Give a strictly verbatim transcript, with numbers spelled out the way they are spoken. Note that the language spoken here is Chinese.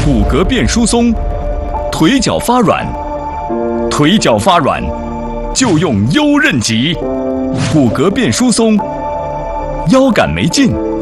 骨骼变疏松，腿脚发软，腿脚发软就用优韧脊，骨骼变疏松，腰杆没劲。